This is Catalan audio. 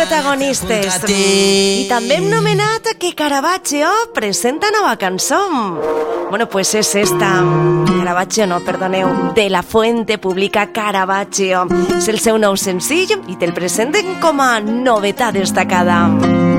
protagonistes. I també hem nomenat que Caravaggio presenta nova cançó. Bueno, pues és esta. Caravaggio no, perdoneu. De la Fuente publica Caravaggio. És el seu nou senzill i te'l presenten com a novetat destacada.